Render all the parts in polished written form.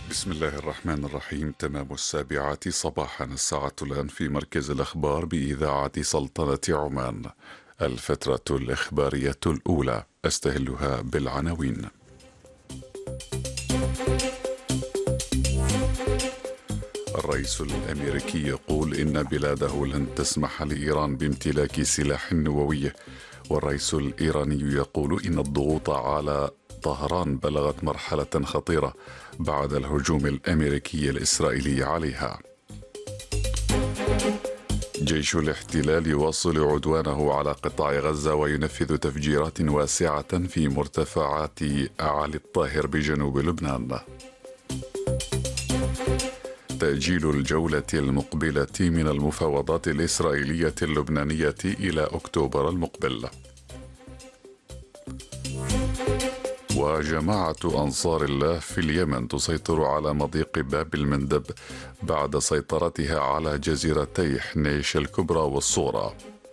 بسم الله الرحمن الرحيم. تمام 7:00 صباحا، الساعة الآن في مركز الأخبار بإذاعة سلطنة عمان. الفترة الإخبارية الأولى أستهلها بالعناوين. الرئيس الأمريكي يقول إن بلاده لن تسمح لإيران بامتلاك سلاح نووي، والرئيس الإيراني يقول إن الضغوط على طهران بلغت مرحلة خطيرة بعد الهجوم الأمريكي الإسرائيلي عليها. جيش الاحتلال يواصل عدوانه على قطاع غزة وينفذ تفجيرات واسعة في مرتفعات أعالي الطاهر بجنوب لبنان. تأجيل الجولة المقبلة من المفاوضات الإسرائيلية اللبنانية إلى أكتوبر المقبل. وجماعة أنصار الله في اليمن تسيطر على مضيق باب المندب بعد سيطرتها على جزيرتي حنيش الكبرى والصغرى.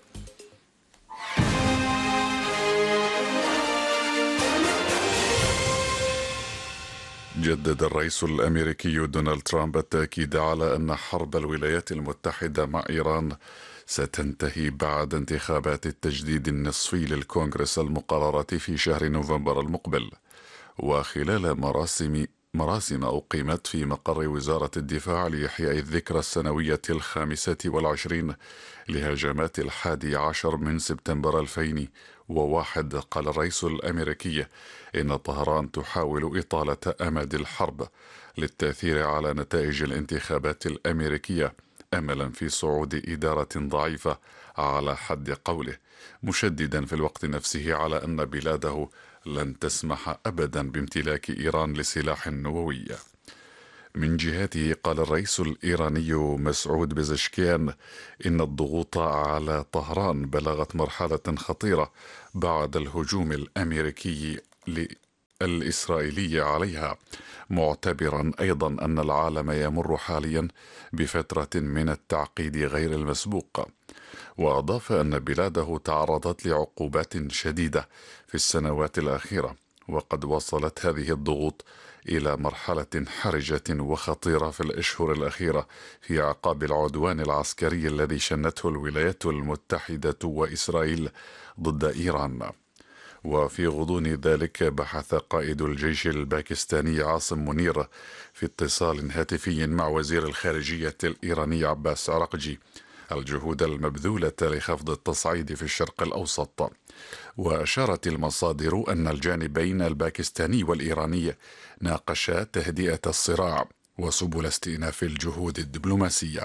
جدد الرئيس الأمريكي دونالد ترامب التأكيد على أن حرب الولايات المتحدة مع إيران ستنتهي بعد انتخابات التجديد النصفي للكونغرس المقررة في شهر نوفمبر المقبل، وخلال مراسم أقيمت في مقر وزارة الدفاع لإحياء الذكرى السنوية 25 لهجمات 11 من سبتمبر 2001. قال الرئيس الأمريكي إن طهران تحاول إطالة أمد الحرب للتأثير على نتائج الانتخابات الأمريكية أملا في صعود إدارة ضعيفة على حد قوله، مشددا في الوقت نفسه على أن بلاده لن تسمح أبدا بامتلاك إيران لسلاح نووي. من جهته قال الرئيس الإيراني مسعود بزشكيان إن الضغوط على طهران بلغت مرحلة خطيرة بعد الهجوم الأمريكي الإسرائيلي عليها، معتبرا أيضا أن العالم يمر حاليا بفترة من التعقيد غير المسبوق. وأضاف أن بلاده تعرضت لعقوبات شديدة في السنوات الأخيرة، وقد وصلت هذه الضغوط إلى مرحلة حرجة وخطيرة في الأشهر الأخيرة في أعقاب العدوان العسكري الذي شنته الولايات المتحدة وإسرائيل ضد إيران. وفي غضون ذلك بحث قائد الجيش الباكستاني عاصم منير في اتصال هاتفي مع وزير الخارجية الإيراني عباس عراقجي الجهود المبذولة لخفض التصعيد في الشرق الأوسط. وأشارت المصادر أن الجانبين الباكستاني والإيراني ناقشا تهدئة الصراع وسبل استئناف الجهود الدبلوماسية.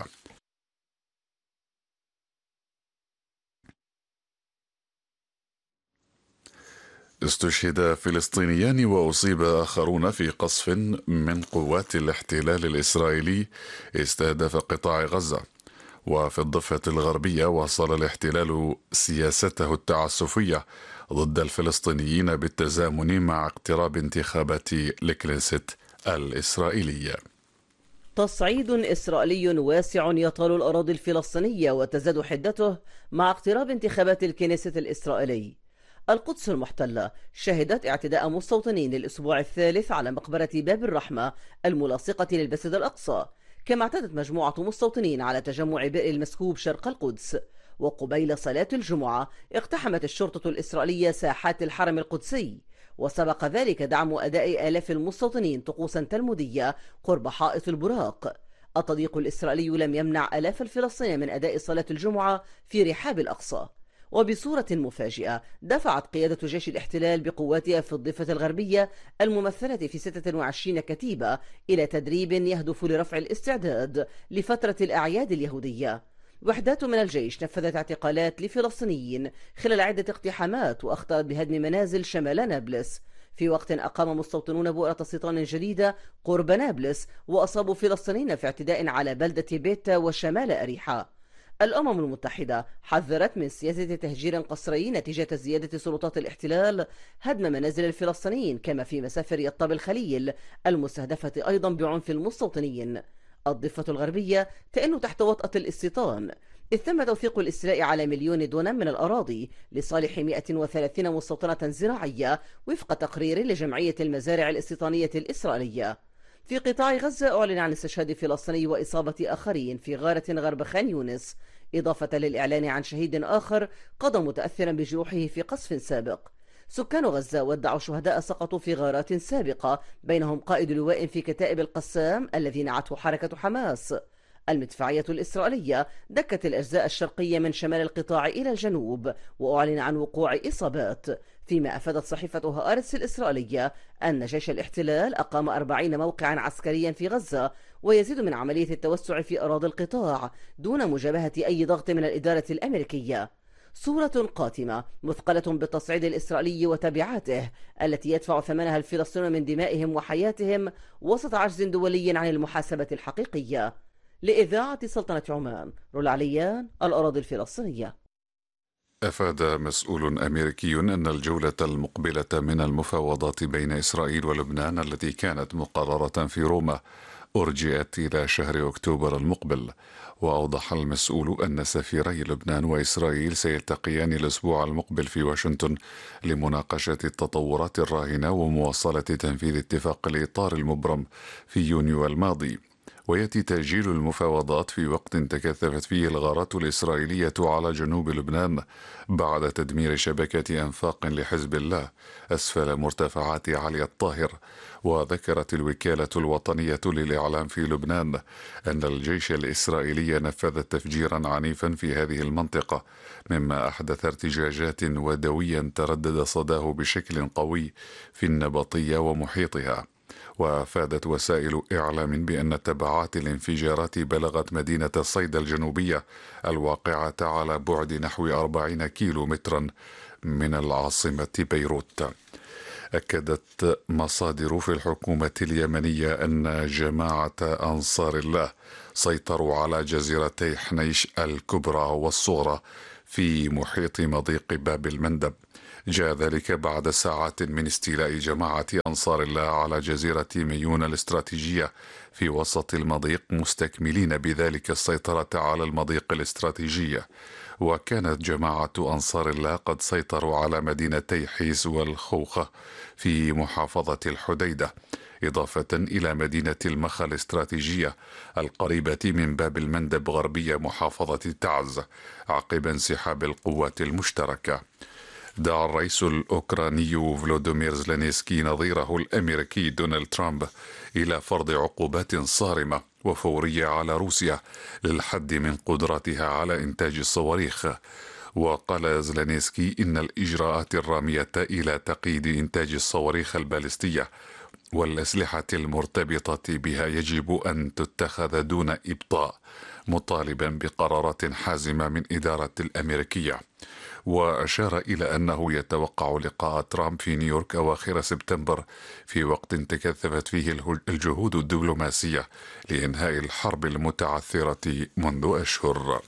استشهد فلسطينيان وأصيب آخرون في قصف من قوات الاحتلال الإسرائيلي استهدف قطاع غزة. وفي الضفة الغربية واصل الاحتلال سياسته التعسفية ضد الفلسطينيين بالتزامن مع اقتراب انتخابات الكنيست الإسرائيلية. تصعيد إسرائيلي واسع يطال الأراضي الفلسطينية وتزداد حدته مع اقتراب انتخابات الكنيست الإسرائيلي. القدس المحتلة شهدت اعتداء مستوطنين الأسبوع الثالث على مقبرة باب الرحمة الملاصقة للمسجد الأقصى، كما اعتدت مجموعة مستوطنين على تجمع بئر المسكوب شرق القدس. وقبيل صلاة الجمعة اقتحمت الشرطة الإسرائيلية ساحات الحرم القدسي، وسبق ذلك دعم أداء آلاف المستوطنين طقوسا تلمودية قرب حائط البراق. التضييق الإسرائيلي لم يمنع آلاف الفلسطينيين من أداء صلاة الجمعة في رحاب الأقصى. وبصورة مفاجئة دفعت قيادة جيش الاحتلال بقواتها في الضفة الغربية الممثلة في 26 كتيبة إلى تدريب يهدف لرفع الاستعداد لفترة الأعياد اليهودية. وحدات من الجيش نفذت اعتقالات لفلسطينيين خلال عدة اقتحامات وأخطأت بهدم منازل شمال نابلس، في وقت أقام مستوطنون بؤرة استيطان جديدة قرب نابلس وأصابوا فلسطينيين في اعتداء على بلدة بيتا وشمال أريحة. الأمم المتحدة حذرت من سياسة تهجير قسري نتيجة زيادة سلطات الاحتلال هدم منازل الفلسطينيين، كما في مسافر يطاب الخليل المستهدفة أيضا بعنف المستوطنين. الضفة الغربية تئن تحت وطأة الاستيطان، إذ تم توثيق الاستيلاء على 1,000,000 دونم من الأراضي لصالح 130 مستوطنة زراعية وفق تقرير لجمعية المزارع الاستيطانية الإسرائيلية. في قطاع غزة أعلن عن استشهاد فلسطيني وإصابة آخرين في غارة غرب خان يونس، إضافة للإعلان عن شهيد آخر قضى متأثرا بجروحه في قصف سابق. سكان غزة ودعوا شهداء سقطوا في غارات سابقة، بينهم قائد لواء في كتائب القسام الذي نعته حركة حماس. المدفعية الإسرائيلية دكت الأجزاء الشرقية من شمال القطاع إلى الجنوب، وأعلن عن وقوع إصابات، فيما أفادت صحيفة هآرتس الإسرائيلية أن جيش الاحتلال أقام 40 موقعا عسكريا في غزة ويزيد من عملية التوسع في أراضي القطاع دون مجابهة أي ضغط من الإدارة الأمريكية. صورة قاتمة مثقلة بالتصعيد الإسرائيلي وتبعاته التي يدفع ثمنها الفلسطينيون من دمائهم وحياتهم وسط عجز دولي عن المحاسبة الحقيقية. لإذاعة سلطنة عمان، رولا عليان، الأراضي الفلسطينية. أفاد مسؤول أمريكي أن الجولة المقبلة من المفاوضات بين إسرائيل ولبنان التي كانت مقررة في روما أرجئت إلى شهر أكتوبر المقبل. وأوضح المسؤول أن سفيري لبنان وإسرائيل سيلتقيان الأسبوع المقبل في واشنطن لمناقشة التطورات الراهنة ومواصلة تنفيذ اتفاق الإطار المبرم في يونيو الماضي. ويأتي تأجيل المفاوضات في وقت تكثفت فيه الغارات الإسرائيلية على جنوب لبنان بعد تدمير شبكة أنفاق لحزب الله أسفل مرتفعات علي الطاهر. وذكرت الوكالة الوطنية للإعلام في لبنان أن الجيش الإسرائيلي نفذ تفجيرا عنيفا في هذه المنطقة، مما أحدث ارتجاجات ودويا تردد صداه بشكل قوي في النبطية ومحيطها. وافادت وسائل إعلام بأن تبعات الانفجارات بلغت مدينة صيدا الجنوبية الواقعة على بعد نحو 40 كيلو مترا من العاصمة بيروت. أكدت مصادر في الحكومة اليمنية أن جماعة أنصار الله سيطروا على جزيرتي حنيش الكبرى والصغرى في محيط مضيق باب المندب. جاء ذلك بعد ساعات من استيلاء جماعة أنصار الله على جزيرة ميون الاستراتيجية في وسط المضيق، مستكملين بذلك السيطرة على المضيق الاستراتيجية. وكانت جماعة أنصار الله قد سيطروا على مدينتي حيس والخوخة في محافظة الحديدة، إضافة إلى مدينة المخا الاستراتيجية القريبة من باب المندب غربية محافظة تعز عقب انسحاب القوات المشتركة. دعا الرئيس الأوكراني فلوديمير زيلينسكي نظيره الأمريكي دونالد ترامب إلى فرض عقوبات صارمة وفورية على روسيا للحد من قدرتها على إنتاج الصواريخ. وقال زيلينسكي إن الإجراءات الرامية إلى تقييد إنتاج الصواريخ البالستية والأسلحة المرتبطة بها يجب أن تتخذ دون إبطاء، مطالبا بقرارات حازمة من إدارة الأمريكية. وأشار إلى أنه يتوقع لقاء ترامب في نيويورك أواخر سبتمبر في وقت تكثفت فيه الجهود الدبلوماسية لإنهاء الحرب المتعثرة منذ أشهر.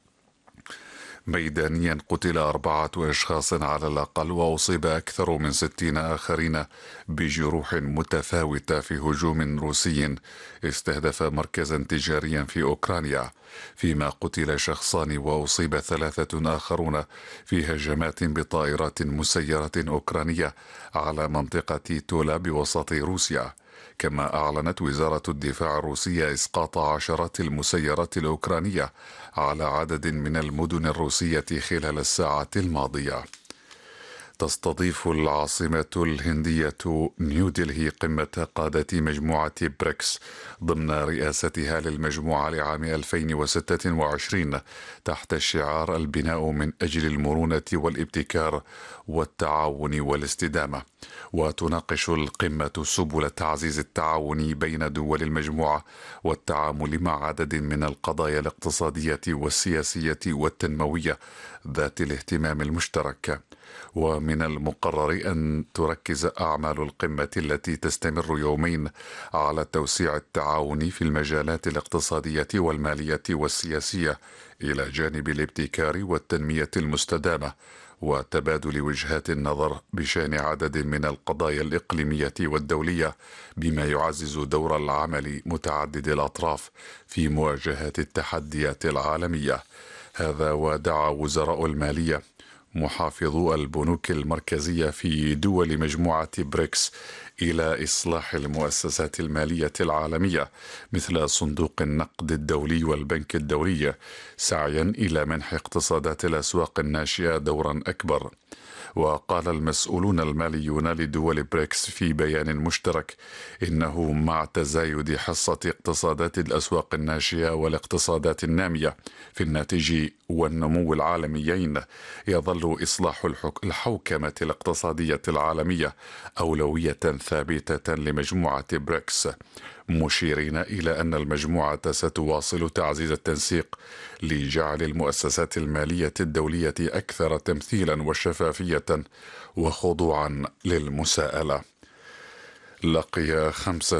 ميدانيا قتل 4 أشخاص على الأقل وأصيب أكثر من 60 آخرين بجروح متفاوتة في هجوم روسي استهدف مركزا تجاريا في أوكرانيا، فيما قتل شخصان وأصيب 3 آخرون في هجمات بطائرات مسيرة أوكرانية على منطقة تولا بوسط روسيا. كما أعلنت وزارة الدفاع الروسية إسقاط عشرات المسيرات الأوكرانية على عدد من المدن الروسية خلال الساعات الماضية. تستضيف العاصمة الهندية نيودلهي قمة قادة مجموعة بريكس ضمن رئاستها للمجموعة لعام 2026 تحت شعار البناء من أجل المرونة والابتكار والتعاون والاستدامة. وتناقش القمة سبل تعزيز التعاون بين دول المجموعة والتعامل مع عدد من القضايا الاقتصادية والسياسية والتنموية ذات الاهتمام المشترك. ومن المقرر أن تركز أعمال القمة التي تستمر يومين على توسيع التعاون في المجالات الاقتصادية والمالية والسياسية إلى جانب الابتكار والتنمية المستدامة وتبادل وجهات النظر بشأن عدد من القضايا الإقليمية والدولية، بما يعزز دور العمل متعدد الأطراف في مواجهة التحديات العالمية. هذا ودعا وزراء المالية محافظو البنوك المركزية في دول مجموعة بريكس إلى إصلاح المؤسسات المالية العالمية مثل صندوق النقد الدولي والبنك الدولي، سعيا إلى منح اقتصادات الأسواق الناشئة دورا أكبر. وقال المسؤولون الماليون لدول بريكس في بيان مشترك إنه مع تزايد حصة اقتصادات الأسواق الناشئة والاقتصادات النامية في الناتج والنمو العالميين، يظل إصلاح الحوكمة الاقتصادية العالمية أولوية ثابتة لمجموعة بريكس، مشيرين إلى أن المجموعة ستواصل تعزيز التنسيق لجعل المؤسسات المالية الدولية أكثر تمثيلا وشفافية وخضوعا للمساءلة. لقي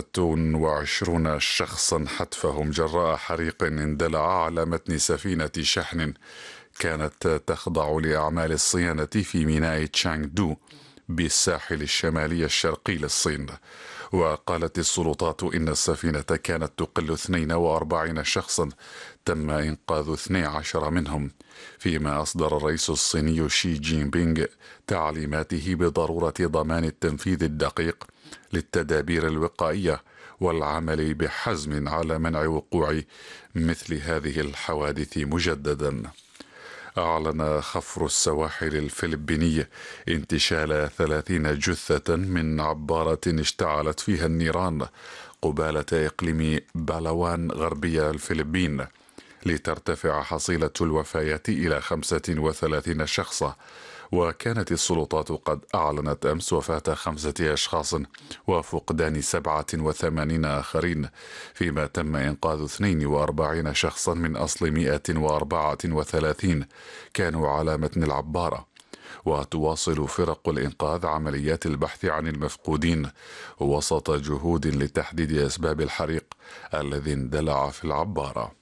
25 شخصا حتفهم جراء حريق اندلع على متن سفينة شحن كانت تخضع لأعمال الصيانة في ميناء تشانغدو بالساحل الشمالي الشرقي للصين. وقالت السلطات إن السفينة كانت تقل 42 شخصا تم إنقاذ 12 منهم، فيما أصدر الرئيس الصيني شي جين بينغ تعليماته بضرورة ضمان التنفيذ الدقيق للتدابير الوقائية والعمل بحزم على منع وقوع مثل هذه الحوادث مجددا. أعلن خفر السواحل الفلبيني انتشال 30 جثة من عبارة اشتعلت فيها النيران قبالة إقليم بالاوان غربي الفلبين، لترتفع حصيلة الوفيات إلى 35 شخصا. وكانت السلطات قد أعلنت أمس وفاة 5 أشخاص وفقدان 87 آخرين، فيما تم إنقاذ 42 شخصا من أصل 134 كانوا على متن العبارة. وتواصل فرق الإنقاذ عمليات البحث عن المفقودين وسط جهود لتحديد أسباب الحريق الذي اندلع في العبارة.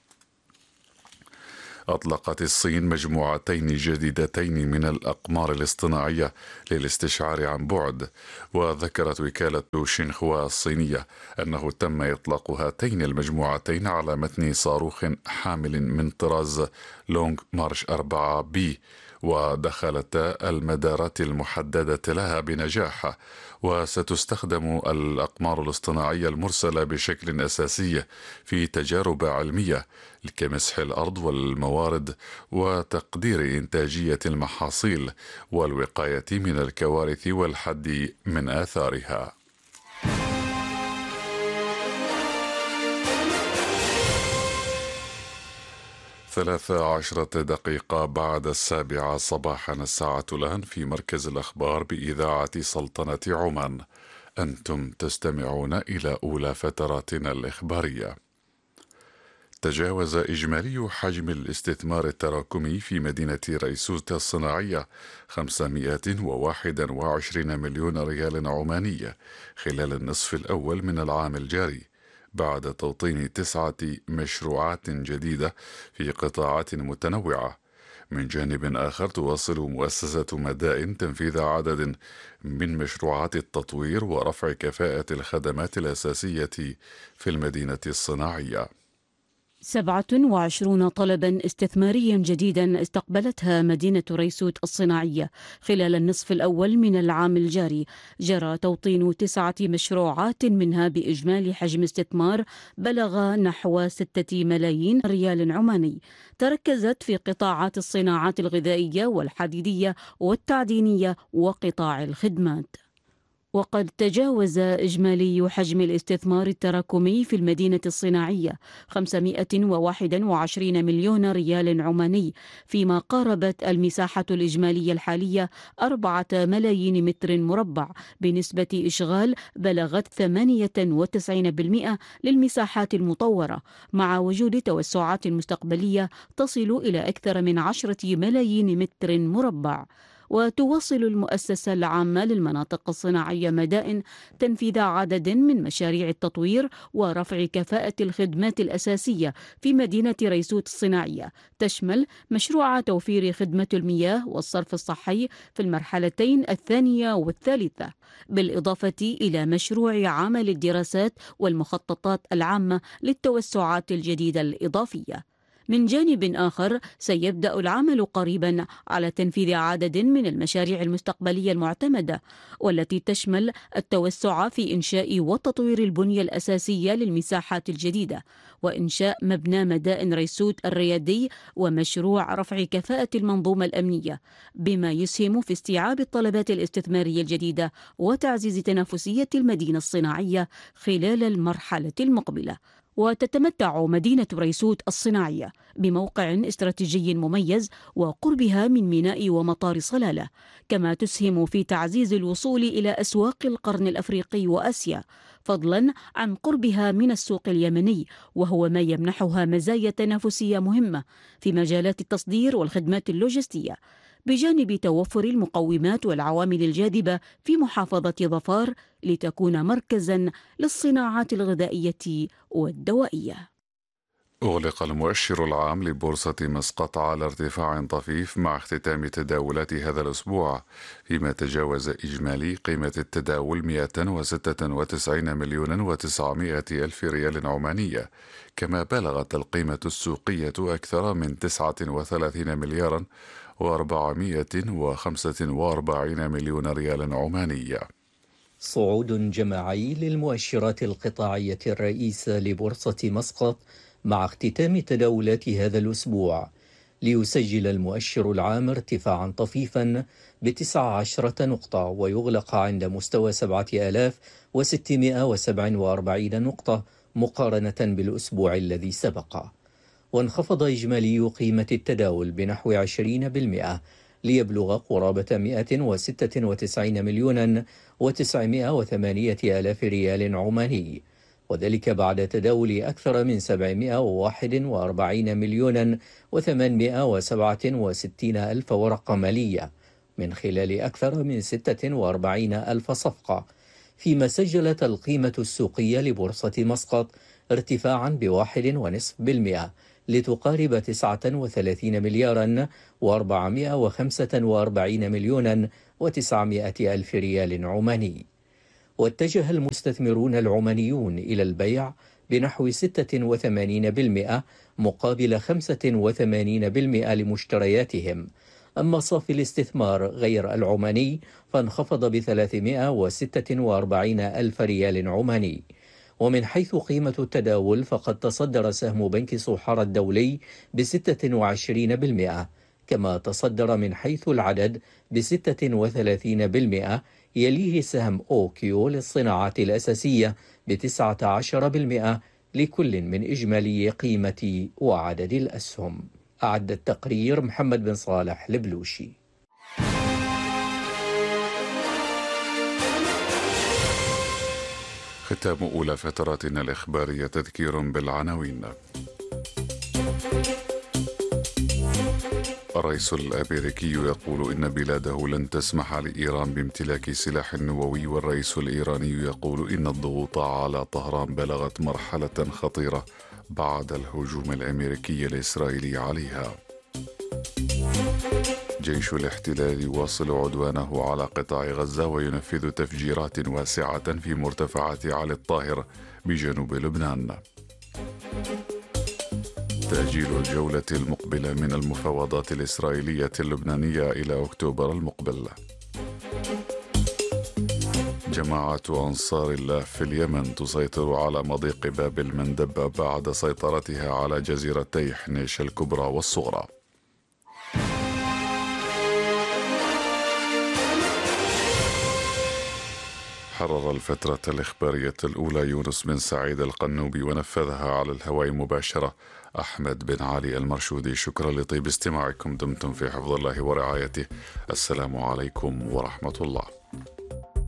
أطلقت الصين مجموعتين جديدتين من الأقمار الاصطناعية للاستشعار عن بعد، وذكرت وكالة شينخوا الصينية أنه تم إطلاق هاتين المجموعتين على متن صاروخ حامل من طراز لونغ مارش 4 بي، ودخلتا المدارات المحددة لها بنجاح. وستستخدم الأقمار الاصطناعية المرسلة بشكل أساسي في تجارب علمية كمسح الأرض والموارد وتقدير إنتاجية المحاصيل والوقاية من الكوارث والحد من آثارها. 13 دقيقة بعد 7 صباحا، الساعة الآن في مركز الأخبار بإذاعة سلطنة عمان. أنتم تستمعون إلى أولى فتراتنا الإخبارية. تجاوز إجمالي حجم الاستثمار التراكمي في مدينة ريسوت الصناعية 521 مليون ريال عماني خلال النصف الأول من العام الجاري، بعد توطين 9 مشروعات جديدة في قطاعات متنوعة. من جانب آخر، تواصل مؤسسة مدائن تنفيذ عدد من مشروعات التطوير ورفع كفاءة الخدمات الأساسية في المدينة الصناعية. 27 طلبا استثماريا جديدا استقبلتها مدينة ريسوت الصناعية خلال النصف الأول من العام الجاري. جرى توطين 9 مشروعات منها بإجمالي حجم استثمار بلغ نحو 6 ملايين ريال عماني، تركزت في قطاعات الصناعات الغذائية والحديدية والتعدينية وقطاع الخدمات. وقد تجاوز إجمالي حجم الاستثمار التراكمي في المدينة الصناعية 521 مليون ريال عماني، فيما قاربت المساحة الإجمالية الحالية 4 ملايين متر مربع، بنسبة إشغال بلغت 98% للمساحات المطورة، مع وجود توسعات مستقبلية تصل إلى أكثر من 10 ملايين متر مربع. وتواصل المؤسسة العامة للمناطق الصناعية مدائن تنفيذ عدد من مشاريع التطوير ورفع كفاءة الخدمات الأساسية في مدينة ريسوت الصناعية، تشمل مشروع توفير خدمة المياه والصرف الصحي في المرحلتين الثانية والثالثة، بالإضافة إلى مشروع عمل الدراسات والمخططات العامة للتوسعات الجديدة الإضافية. من جانب آخر سيبدأ العمل قريبا على تنفيذ عدد من المشاريع المستقبلية المعتمدة، والتي تشمل التوسع في إنشاء وتطوير البنية الأساسية للمساحات الجديدة، وإنشاء مبنى مدائن ريسوت الريادي، ومشروع رفع كفاءة المنظومة الأمنية، بما يسهم في استيعاب الطلبات الاستثمارية الجديدة وتعزيز تنافسية المدينة الصناعية خلال المرحلة المقبلة. وتتمتع مدينة ريسوت الصناعية بموقع استراتيجي مميز وقربها من ميناء ومطار صلالة، كما تسهم في تعزيز الوصول إلى أسواق القرن الأفريقي وآسيا، فضلا عن قربها من السوق اليمني، وهو ما يمنحها مزايا تنافسية مهمة في مجالات التصدير والخدمات اللوجستية، بجانب توفر المقومات والعوامل الجاذبة في محافظة ظفار لتكون مركزا للصناعات الغذائية والدوائية. أغلق المؤشر العام لبورصة مسقط على ارتفاع طفيف مع اختتام تداولات هذا الأسبوع، فيما تجاوز إجمالي قيمة التداول 196 مليون و900 ألف ريال عمانية، كما بلغت القيمة السوقية أكثر من 39 مليارا و445 مليون ريال عمانية. صعود جماعي للمؤشرات القطاعية الرئيسة لبورصة مسقط مع اختتام تداولات هذا الأسبوع، ليسجل المؤشر العام ارتفاعا طفيفا ب19 نقطة، ويغلق عند مستوى 7647 نقطة مقارنة بالأسبوع الذي سبق. وانخفض إجمالي قيمة التداول بنحو 20% ليبلغ قرابة 196 مليون و908 ألاف ريال عماني، وذلك بعد تداول أكثر من 741 مليون و867 ألف ورقة مالية من خلال أكثر من 46 ألف صفقة، فيما سجلت القيمة السوقية لبورصة مسقط ارتفاعا ب1.5% لتقارب 39 مليارا و445 مليون و900 ألف ريال عماني. واتجه المستثمرون العمانيون إلى البيع بنحو 86% مقابل 85% لمشترياتهم. أما صافي الاستثمار غير العماني فانخفض ب346 ألف ريال عماني. ومن حيث قيمة التداول فقد تصدر سهم بنك صحارى الدولي ب26%، كما تصدر من حيث العدد ب36%، يليه سهم أوكيو للصناعات الأساسية ب19%، لكل من إجمالي قيمة وعدد الأسهم. أعد التقرير محمد بن صالح البلوشي. ختام أولى فتراتنا الإخبارية، تذكير بالعناوين. الرئيس الأمريكي يقول إن بلاده لن تسمح لإيران بامتلاك سلاح نووي، والرئيس الإيراني يقول إن الضغوط على طهران بلغت مرحلة خطيرة بعد الهجوم الأمريكي الإسرائيلي عليها. جيش الاحتلال يواصل عدوانه على قطاع غزة وينفذ تفجيرات واسعة في مرتفعات علي الطاهر بجنوب لبنان. تأجيل الجولة المقبلة من المفاوضات الإسرائيلية اللبنانية إلى أكتوبر المقبل. جماعة أنصار الله في اليمن تسيطر على مضيق باب المندب بعد سيطرتها على جزيرتي حنيش الكبرى والصغرى. حرر الفترة الإخبارية الأولى يونس بن سعيد القنوبي، ونفذها على الهواء مباشرة أحمد بن علي المرشودي. شكرا لطيب استماعكم، دمتم في حفظ الله ورعايته. السلام عليكم ورحمة الله.